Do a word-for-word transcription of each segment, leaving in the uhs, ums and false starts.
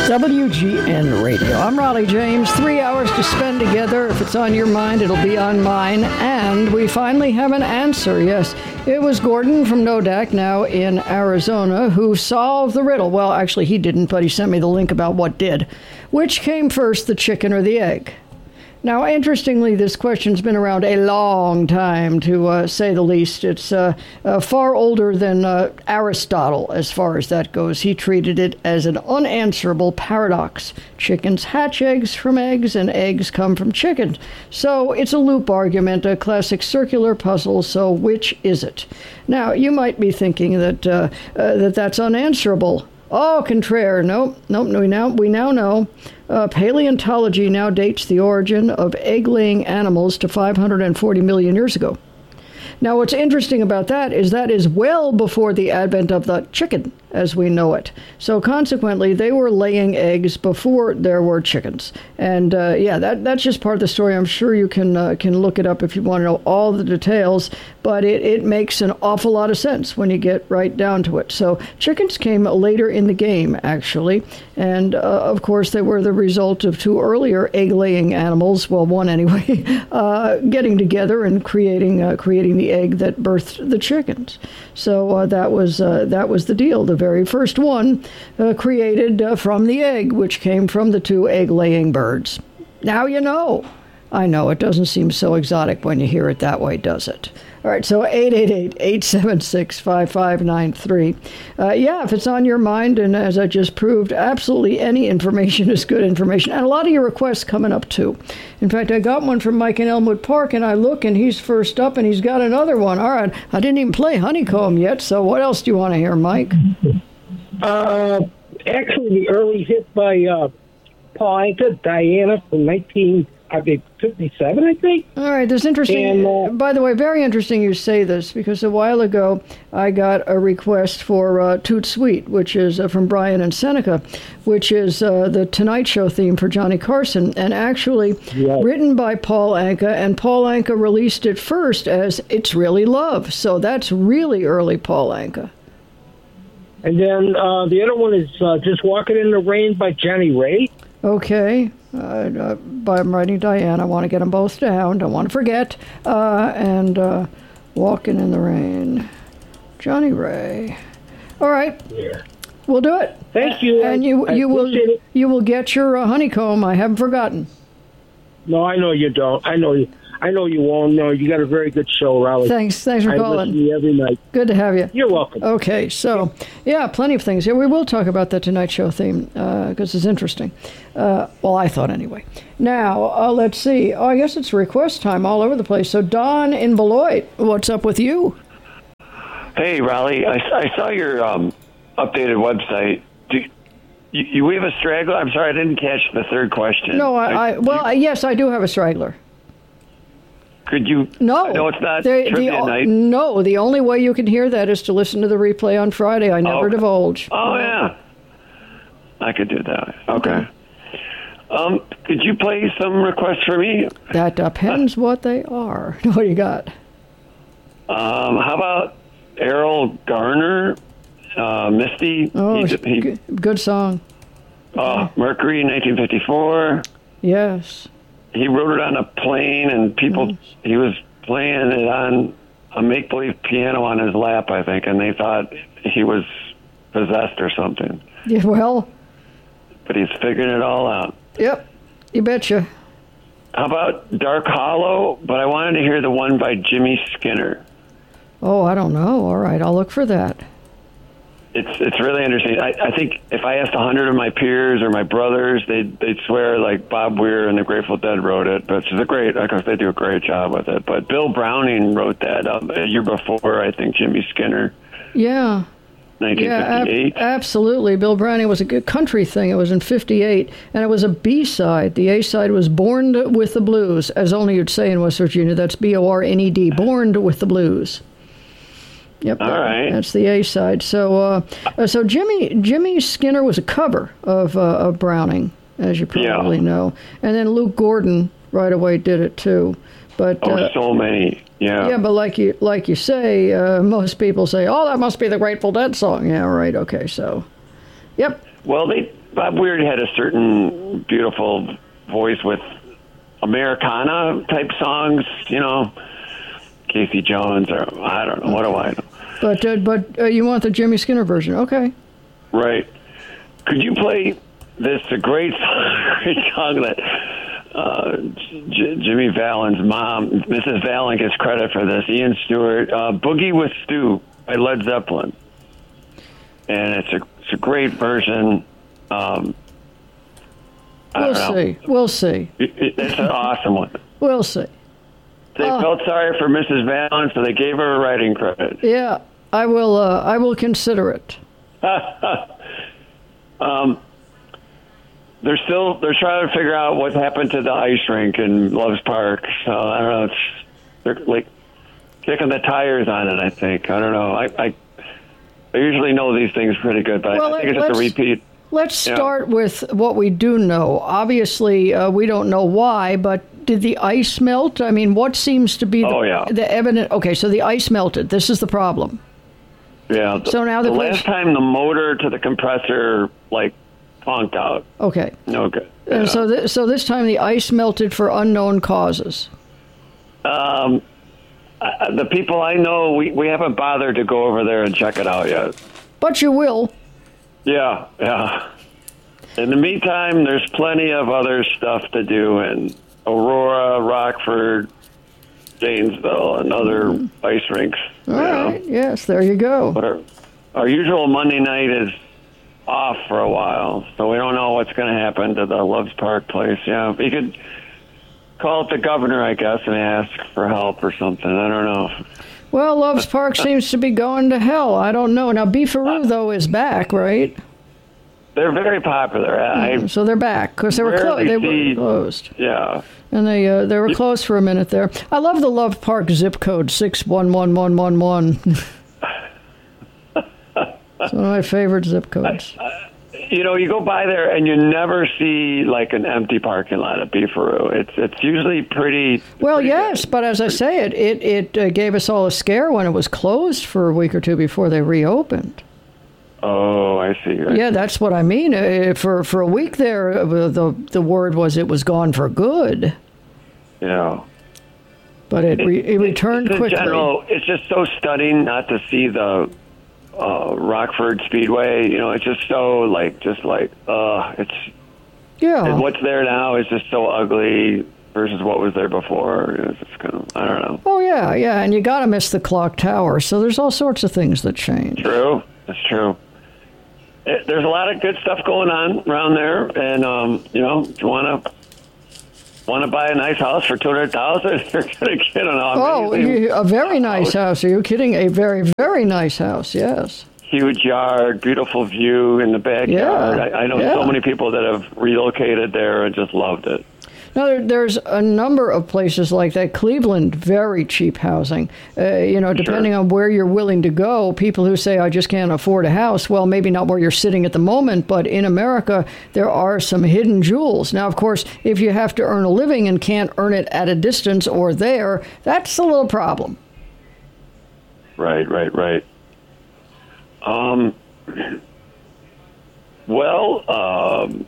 W G N Radio. I'm Raleigh James. Three hours to spend together. If it's on your mind, it'll be on mine. And we finally have an answer. Yes, it was Gordon from Nodak, now in Arizona, who solved the riddle. Well, actually, he didn't, but he sent me the link about what did. Which came first, the chicken or the egg? Now, interestingly, this question's been around a long time, to uh, say the least. It's uh, uh, far older than uh, Aristotle, as far as that goes. He treated it as an unanswerable paradox. Chickens hatch eggs from eggs, and eggs come from chickens. So it's a loop argument, a classic circular puzzle. So which is it? Now, you might be thinking that uh, uh, that that's unanswerable. Au contraire, nope, nope, we now, we now know. Uh, paleontology now dates the origin of egg-laying animals to five hundred forty million years ago. Now, what's interesting about that is that is well before the advent of the chicken as we know it. So consequently, they were laying eggs before there were chickens. And uh, yeah, that that's just part of the story. I'm sure you can uh, can look it up if you want to know all the details, but it, it makes an awful lot of sense when you get right down to it. So chickens came later in the game, actually. And uh, of course, they were the result of two earlier egg-laying animals, well, one anyway, uh, getting together and creating uh, creating the egg that birthed the chickens. So uh, that was uh, that was the deal. The very first one uh, created uh, from the egg, which came from the two egg-laying birds. Now you know. I know, it doesn't seem so exotic when you hear it that way, does it? All right, so eight eight eight, eight seven six, five five nine three. Uh, yeah, if it's on your mind, and as I just proved, absolutely any information is good information. And a lot of your requests coming up, too. In fact, I got one from Mike in Elmwood Park, and I look, and he's first up, and he's got another one. All right, I didn't even play Honeycomb yet, so what else do you want to hear, Mike? Uh, actually, the early hit by uh, Paul Anka, Diana, from nineteen... I think fifty-seven, I think. All right, this is interesting. And, uh, by the way, very interesting you say this, because a while ago I got a request for uh, Toot Sweet, which is uh, from Brian and Seneca, which is uh, the Tonight Show theme for Johnny Carson, and actually yes. written by Paul Anka, and Paul Anka released it first as It's Really Love. So that's really early Paul Anka. And then uh, the other one is uh, Just Walking in the Rain by Johnny Ray. Okay. Uh, uh, but I'm writing Diane. I want to get them both down. Don't want to forget. Uh, and uh, Walking in the Rain. Johnny Ray. All right. Yeah. We'll do it. Thank you. And you I you will it. you will get your uh, honeycomb. I haven't forgotten. No, I know you don't. I know you. I know you won't. No, you got a very good show, Raleigh. Thanks. Thanks for I calling. I listen to you every night. Good to have you. You're welcome. Okay, so, yeah, plenty of things. Yeah, we will talk about the Tonight Show theme, because uh, it's interesting. Uh, well, I thought anyway. Now, uh, let's see. Oh, I guess it's request time all over the place. So, Don in Beloit, what's up with you? Hey, Raleigh. I, I saw your um, updated website. Do, you, you, we have a straggler? I'm sorry, I didn't catch the third question. No, I, I well, you, yes, I do have a straggler. Could you? No, I know it's not the, trivia the, night. No, the only way you can hear that is to listen to the replay on Friday. I never oh. divulge. Oh, yeah. I could do that. Okay. Um, could you play some requests for me? That depends uh, what they are. What do you got? Um, how about Errol Garner, uh, Misty? Oh, he, he, good, good song. Uh, Mercury, nineteen fifty-four. Yes. He wrote it on a plane, and people, he was playing it on a make-believe piano on his lap, I think, and they thought he was possessed or something. Yeah, well. But he's figuring it all out. Yep, you betcha. How about Dark Hollow? But I wanted to hear the one by Jimmy Skinner. Oh, I don't know. All right, I'll look for that. It's it's really interesting. I, I think if I asked a hundred of my peers or my brothers, they'd they'd swear like Bob Weir and the Grateful Dead wrote it. But it's a great, because they do a great job with it. But Bill Browning wrote that um, a year before, I think, Jimmy Skinner. Yeah. nineteen fifty-eight. Yeah, ab- absolutely. Bill Browning was a good country thing. It was in fifty-eight, and it was a B-side. The A-side was Born with the Blues, as only you'd say in West Virginia. That's B O R N E D, Born with the Blues. Yep, all right. That's the A side. So, uh, so Jimmy Jimmy Skinner was a cover of uh, of Browning, as you probably yeah. know, and then Luke Gordon right away did it too. But oh, uh, so many, yeah. Yeah, but like you like you say, uh, most people say, "Oh, that must be the Grateful Dead song." Yeah, right. Okay, so, yep. Well, they Bob Weir had a certain beautiful voice with Americana type songs, you know, Casey Jones, or I don't know, what do I know? But uh, but uh, you want the Jimmy Skinner version, okay? Right. Could you play this a great song, great song that uh, J- Jimmy Fallon's mom, Missus Fallon, gets credit for this. Ian Stewart, uh, "Boogie with Stu" by Led Zeppelin, and it's a it's a great version. Um, I We'll don't know. see. We'll see. It, it, it's an awesome one. We'll see. They Oh. felt sorry for Missus Fallon, so they gave her a writing credit. Yeah, I will. Uh, I will consider it. um, they're still they're trying to figure out what happened to the ice rink in Loves Park. So I don't know. It's they're like kicking the tires on it. I think I don't know. I I, I usually know these things pretty good, but Well, I think it's let's- just a repeat. Let's Yeah. start with what we do know. Obviously, uh, we don't know why, but did the ice melt? I mean, what seems to be the, Oh, yeah. the evident? Okay, so the ice melted. This is the problem. Yeah. The, So now the the question- last time the motor to the compressor like punked out. Okay. No good. And Yeah. so, th- so this time the ice melted for unknown causes. Um, I, the people I know, we, we haven't bothered to go over there and check it out yet. But you will. Yeah, yeah. In the meantime, there's plenty of other stuff to do in Aurora, Rockford, Janesville, and other ice rinks. All you know. right. Yes, there you go. But our, our usual Monday night is off for a while, so we don't know what's going to happen to the Loves Park place. Yeah, you could call up the governor, I guess, and ask for help or something. I don't know. Well, Loves Park seems to be going to hell. I don't know. Now, Beefaroo, though, is back, right? They're very popular. I, So they're back because they were clo- Rarely they were see- closed, yeah. and they uh, they were closed for a minute there. I love the Love Park zip code six one one one one one. It's one of my favorite zip codes. You know, you go by there and you never see like an empty parking lot at Beefaroo. It's it's usually pretty. Well, pretty yes, good. but as I say, it it it uh, gave us all a scare when it was closed for a week or two before they reopened. Oh, I see. I Yeah, that's what I mean. Uh, for for a week there, uh, the the word was it was gone for good, see. Yeah. but it re- it returned in quickly. general, it's just so stunning not to see the uh, Rockford Speedway. You know, it's just so like just like uh, it's Yeah. and what's there now is just so ugly versus what was there before. It's just kind of I don't know. Oh yeah, yeah, and you got to miss the clock tower. So there's all sorts of things that change. True, that's true. It, there's a lot of good stuff going on around there, and um, you know, if you want to want to buy a nice house for two hundred thousand, you're gonna get an Oh, amazing, you- a very nice house. Are you kidding? A very very nice house. Yes. huge yard, beautiful view in the backyard. Yeah, I, I know yeah. so many people that have relocated there and just loved it. Now, there, there's a number of places like that. Cleveland, very cheap housing. Uh, you know, depending Sure. on where you're willing to go, people who say, I just can't afford a house, well, maybe not where you're sitting at the moment, but in America, there are some hidden jewels. Now, of course, if you have to earn a living and can't earn it at a distance or there, that's a little problem. Right, right, right. Um. Well, um.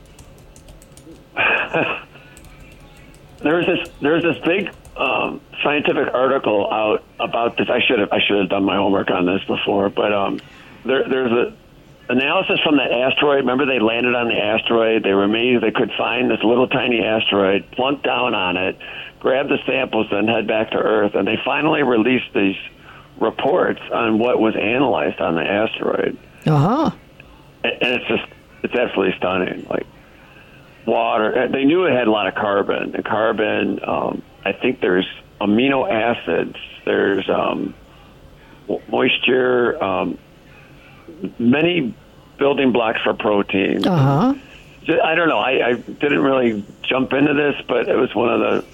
There's this there's this big um, scientific article out about this. I should have I should have done my homework on this before, but um, there, there's a analysis from the asteroid. Remember, they landed on the asteroid. They were amazed they could find this little tiny asteroid, plunk down on it, grab the samples, and head back to Earth. And they finally released these reports on what was analyzed on the asteroid, Uh huh. and and it's just it's absolutely stunning. Like. Water. They knew it had a lot of carbon. And carbon, um, I think there's amino acids. There's um, moisture. Um, many building blocks for protein. Uh huh. I don't know. I, I didn't really jump into this, but it was one of the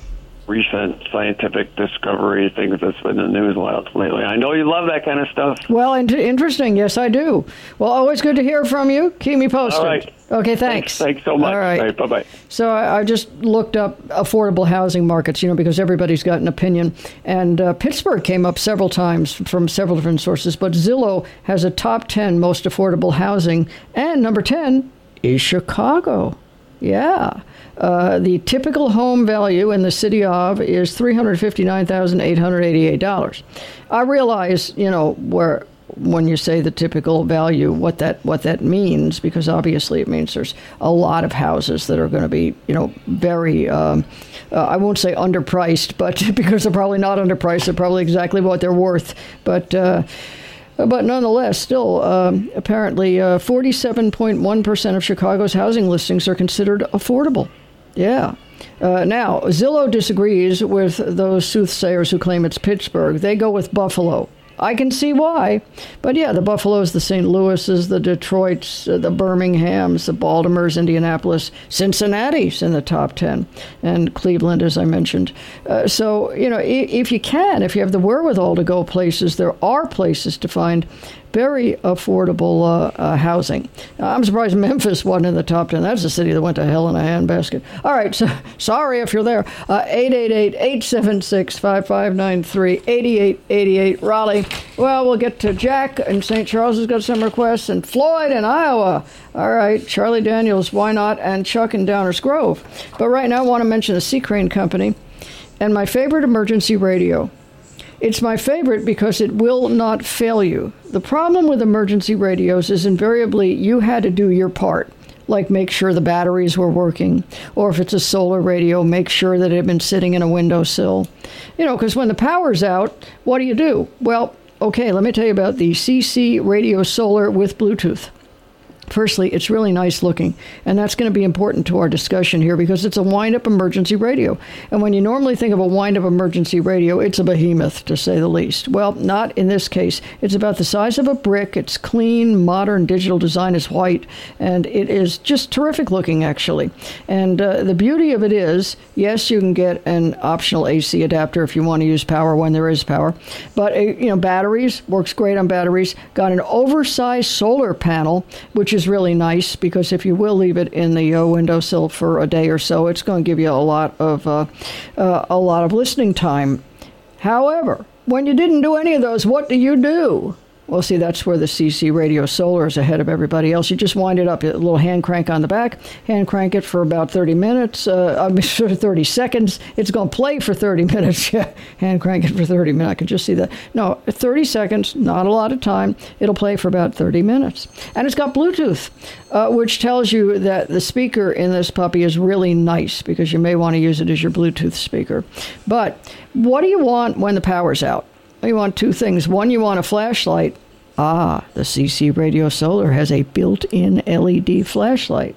recent scientific discovery things that's been in the news lately. I know you love that kind of stuff. Well, in- interesting. Yes, I do. Well, always good to hear from you. Keep me posted. All right. Okay, thanks. Thanks, thanks so much. All right. All right, bye-bye. So I, I just looked up affordable housing markets, you know, because everybody's got an opinion. And uh, Pittsburgh came up several times from several different sources. But Zillow has a top ten most affordable housing. And number ten is Chicago. Yeah. Uh, the typical home value in the city of is three hundred fifty-nine thousand eight hundred eighty-eight dollars. I realize, you know, where when you say the typical value, what that what that means, because obviously it means there's a lot of houses that are going to be, you know, very, um, uh, I won't say underpriced, but because they're probably not underpriced, they're probably exactly what they're worth. But uh, but nonetheless, still, um, apparently uh, forty-seven point one percent of Chicago's housing listings are considered affordable. Yeah. Uh, now, Zillow disagrees with those soothsayers who claim it's Pittsburgh. They go with Buffalo. I can see why. But yeah, the Buffaloes, the Saint Louises, the Detroits, uh, the Birminghams, the Baltimores, Indianapolis, Cincinnati's in the top ten, and Cleveland, as I mentioned. Uh, so, you know, if, if you can, if you have the wherewithal to go places, there are places to find very affordable uh, uh, housing. I'm surprised Memphis wasn't in the top ten. That's a city that went to hell in a handbasket. All right, so sorry if you're there. Uh, eight eight eight, eight seven six, five five nine three, eight eight eight eight, Raleigh. Well, we'll get to Jack in Saint Charles has got some requests, and Floyd in Iowa. All right, Charlie Daniels, why not, and Chuck in Downers Grove. But right now I want to mention the Sea Crane Company and my favorite emergency radio. It's my favorite because it will not fail you. The problem with emergency radios is invariably you had to do your part, like make sure the batteries were working, or if it's a solar radio, make sure that it had been sitting in a windowsill. You know, because when the power's out, what do you do? Well, okay, let me tell you about the C C Radio Solar with Bluetooth. Firstly, it's really nice looking, and that's going to be important to our discussion here because it's a wind-up emergency radio. And when you normally think of a wind-up emergency radio, it's a behemoth, to say the least. Well, not in this case. It's about the size of a brick. It's clean, modern, digital design is white, and it is just terrific looking, actually. And uh, the beauty of it is, yes, you can get an optional A C adapter if you want to use power when there is power. But, uh, you know, batteries, works great on batteries. Got an oversized solar panel, which is really nice because if you will leave it in the uh, windowsill for a day or so, it's going to give you a lot of uh, uh, a lot of listening time. However, when you didn't do any of those, what do you do? Well, see, that's where the C C Radio Solar is ahead of everybody else. You just wind it up, a little hand crank on the back, hand crank it for about thirty minutes, uh, I mean, sort of thirty seconds. It's going to play for thirty minutes. Yeah, hand crank it for thirty minutes. I can just see that. No, thirty seconds, not a lot of time. It'll play for about thirty minutes. And it's got Bluetooth, uh, which tells you that the speaker in this puppy is really nice because you may want to use it as your Bluetooth speaker. But what do you want when the power's out? You want two things. One, you want a flashlight. Ah, the C C Radio Solar has a built-in L E D flashlight.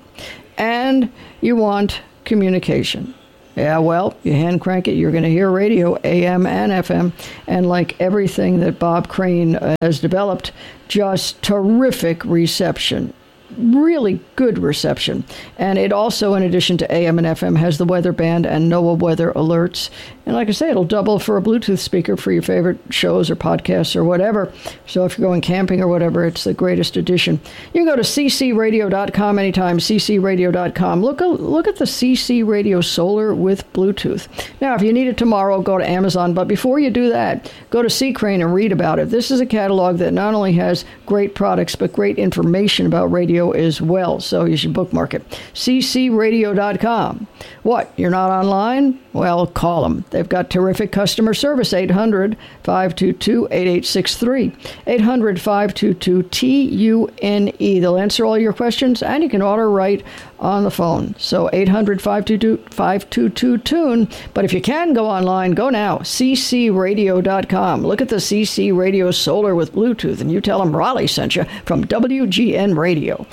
And you want communication. Yeah, well, you hand crank it, you're going to hear radio, A M and F M. And like everything that Bob Crane has developed, just terrific reception. Really good reception. And it also, in addition to A M and F M, has the weather band and NOAA weather alerts. And like I say, it'll double for a Bluetooth speaker for your favorite shows or podcasts or whatever. So if you're going camping or whatever, it's the greatest addition. You can go to c c radio dot com anytime, c c radio dot com. Look, look at the C C Radio Solar with Bluetooth. Now, if you need it tomorrow, go to Amazon. But before you do that, go to Sea Crane and read about it. This is a catalog that not only has great products, but great information about radio as well. So you should bookmark it. c c radio dot com. What? You're not online? Well, call them. They've got terrific customer service. eight hundred, five two two, eight eight six three. eight hundred, five two two, T U N E. They'll answer all your questions, and you can order right on the phone. So eight hundred, five two two, five two two, tune. But if you can go online, go now. c c radio dot com. Look at the C C Radio Solar with Bluetooth, and you tell them Raleigh sent you from W G N Radio.